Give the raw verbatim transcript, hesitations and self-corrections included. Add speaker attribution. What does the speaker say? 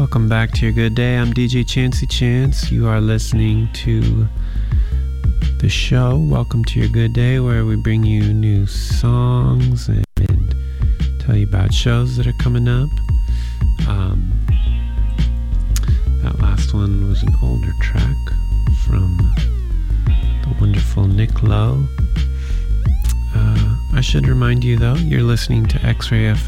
Speaker 1: Welcome back to Your Good Day. I'm D J Chancey Chance. You are listening to the show, Welcome to Your Good Day, where we bring you new songs and, and tell you about shows that are coming up. Um, that last one was an older track from the wonderful Nick Lowe. Uh, I should remind you, though, you're listening to X-Ray F M.